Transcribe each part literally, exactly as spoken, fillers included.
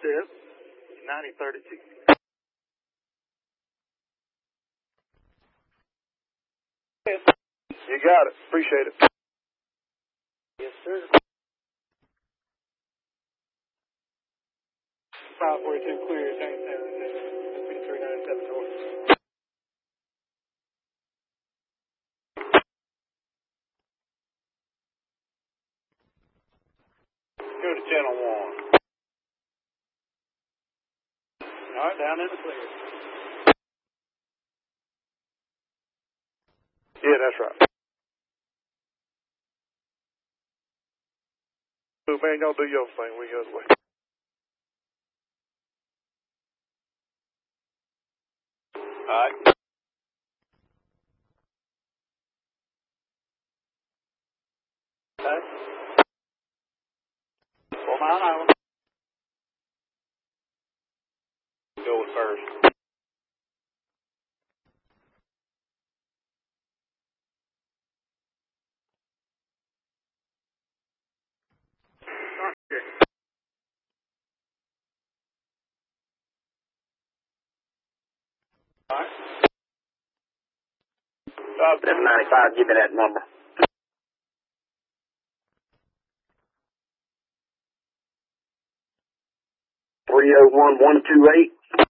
Yes. ninety thirty-two. Yes. You got it. Appreciate it. Yes, sir. five forty-two clear, Jamestown, three ninety-seven north. Go to channel one. All right, down in the clear. Yeah, that's right. So, man, y'all do your thing. We go the way. All right. Okay. Four mile an hour. Go with first. Okay. All right. Uh, seven ninety-five, give me that number. three oh one, one two eight.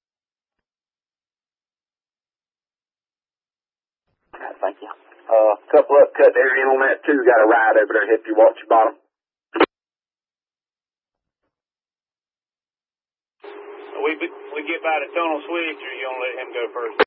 Right, thank you. Uh, couple up cut there in on that too. Got a ride over there. Help you watch your bottom. We we get by the tunnel switch, or you gonna let him go first?